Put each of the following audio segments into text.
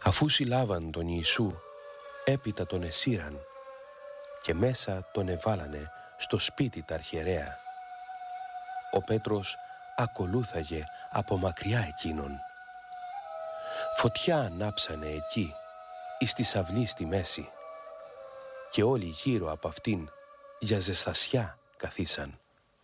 Αφού συλλάβαν τον Ιησού, έπειτα τον εσύραν και μέσα τον εβάλανε στο σπίτι τα αρχιερέα. Ο Πέτρος ακολούθαγε από μακριά εκείνον. Φωτιά ανάψανε εκεί, εις τη αυλή στη μέση, και όλοι γύρω από αυτήν για ζεστασιά καθίσαν.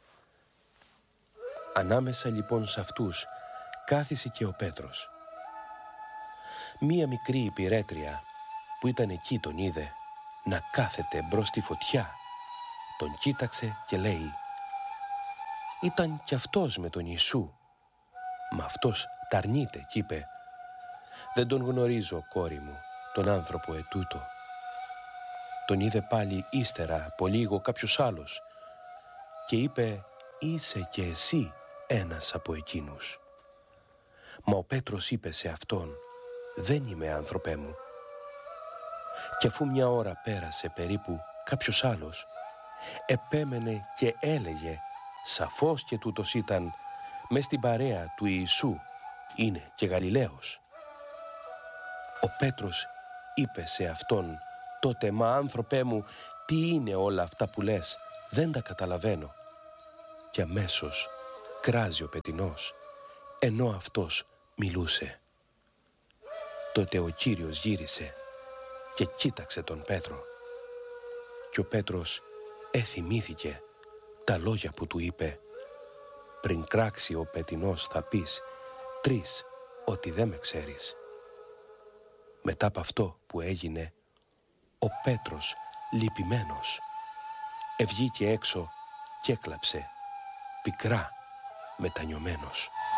Ανάμεσα λοιπόν σε αυτούς κάθισε και ο Πέτρος. Μία μικρή υπηρέτρια που ήταν εκεί τον είδε να κάθεται μπρος στη φωτιά. Τον κοίταξε και λέει: «Ήταν κι αυτός με τον Ιησού». Μα αυτός ταρνείται κι είπε: «Δεν τον γνωρίζω, κόρη μου, τον άνθρωπο ετούτο». Τον είδε πάλι ύστερα από λίγο κάποιος άλλος και είπε: «Είσαι και εσύ ένας από εκείνους». Μα ο Πέτρος είπε σε αυτόν: «Δεν είμαι, άνθρωπέ μου». Και αφού μια ώρα πέρασε περίπου, κάποιος άλλος επέμενε και έλεγε: «Σαφώς και τούτος ήταν μες στην παρέα του Ιησού, είναι και Γαλιλαίος». Ο Πέτρος είπε σε αυτόν τότε: «Μα άνθρωπέ μου, τι είναι όλα αυτά που λες, δεν τα καταλαβαίνω». Και αμέσως κράζει ο πετεινός, ενώ αυτός μιλούσε. Τότε ο Κύριος γύρισε και κοίταξε τον Πέτρο. Και ο Πέτρος εθυμήθηκε τα λόγια που του είπε: «Πριν κράξει ο πετεινός θα πεις 3 ότι δεν με ξέρεις». Μετά από αυτό που έγινε, ο Πέτρος λυπημένος βγήκε έξω και έκλαψε, πικρά μετανιωμένος.